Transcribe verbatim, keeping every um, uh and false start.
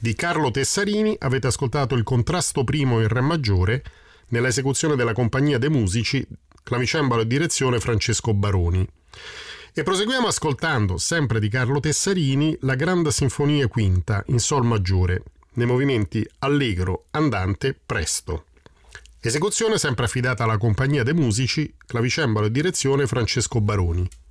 di Carlo Tessarini avete ascoltato il contrasto primo in re maggiore nella esecuzione della Compagnia dei Musici, clavicembalo e direzione Francesco Baroni. E proseguiamo ascoltando, sempre di Carlo Tessarini, la Grande Sinfonia Quinta in Sol maggiore, nei movimenti allegro, andante, presto. Esecuzione sempre affidata alla Compagnia dei Musici, clavicembalo e direzione Francesco Baroni.